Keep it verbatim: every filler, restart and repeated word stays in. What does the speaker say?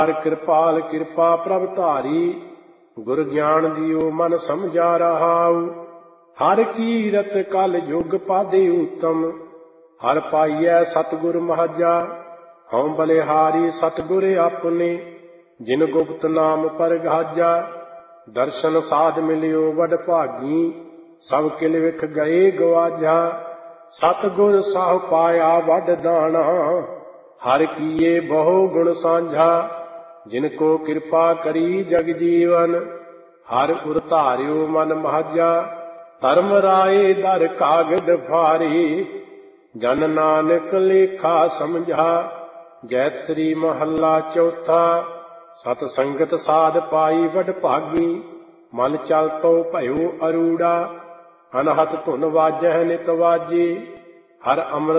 ਹਰ ਕਿਰਪਾਲ ਕਿਰਪਾ ਪ੍ਰਭ ਧਾਰੀ, ਗੁਰ ਗਿਆਨ ਦਿਓ ਮਨ ਸਮਝਾ ਰਹਾਉ। ਹਰ ਕੀਰਤ ਕਲ ਯੁਗ ਪਾਦੇ ਉਤਮ, ਹਰ ਪਾਈਐ ਸਤਿਗੁਰ ਮਹਾਜਾ। ਹਉ ਬਲਿਹਾਰੀ ਸਤਿਗੁਰ ਆਪਣੇ, ਜਿਨ ਗੁਪਤ ਨਾਮ ਪਰਗਾਜਾ। ਦਰਸ਼ਨ ਸਾਧ ਮਿਲਿਓ ਵਡ ਭਾਗੀ, ਸਭ ਕਿਲ ਵਿਖ ਗਏ ਗਵਾਜਾ। ਸਤਿਗੁਰ ਸਾਹੁ ਪਾਇਆ ਵਡ ਦਾਣਾ, ਹਰ ਕੀਏ ਬਹੁ ਗੁਣ ਸਾਂਝਾ। ਜਿਨ ਕੋ ਕਿਰਪਾ ਕਰੀ ਜਗ ਜੀਵਨ, ਹਰ ਉਰ ਧਾਰਿਓ ਮਨ ਮਹਾਜਾ। ਧਰਮ ਰਾਏ ਦਰ ਕਾਗਦ ਭਾਰੀ, ਜਨ ਨਾਨਕ ਲੇਖਾ ਸਮਝਾ। ਜੈਤ ਸ੍ਰੀ ਮਹੱਲਾ ਚੌਥਾ। ਸਤ ਸੰਗਤ ਸਾਧ ਪਾਈ ਵਡ ਭਾਗੀ, ਮਨ ਚਲ ਤੋ ਭਇਓ ਅਰੂੜਾ। ਅਨਹਤ ਧੁਨ ਵਾਜਹਿ ਨਿਤ ਵਾਜੇ, ਹਰ ਅੰਮ੍ਰਿਤ